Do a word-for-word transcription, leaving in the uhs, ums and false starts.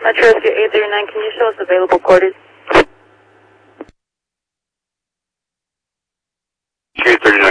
Metro Rescue eight three nine, can you show us available quarters? eight three